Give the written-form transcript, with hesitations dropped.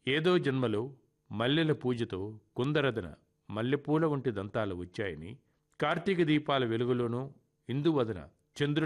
ఏదో జన్మలో మల్లెల పూజతో కుందరదన మల్లెపూల వంటి దంతాలు వచ్చాయని, కార్తీక దీపాల వెలుగులోనూ ఇందువదన చంద్రుని